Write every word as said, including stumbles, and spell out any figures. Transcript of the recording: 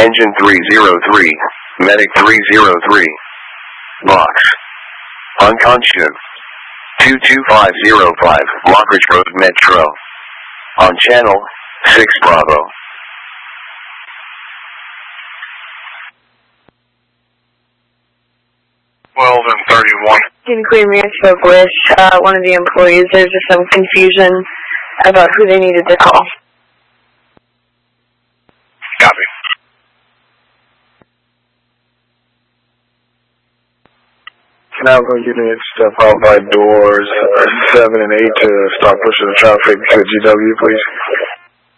Engine three zero three, Medic three zero three. Box. Unconscious. two two five zero five, Lockridge Road Metro. On channel, six Bravo. twelve and thirty-one. In Queen Mary spoke with uh, one of the employees. There's just some confusion about who they needed to call. Copy. Now go unit, step out by doors uh, seven and eight to stop pushing the traffic to G W, please.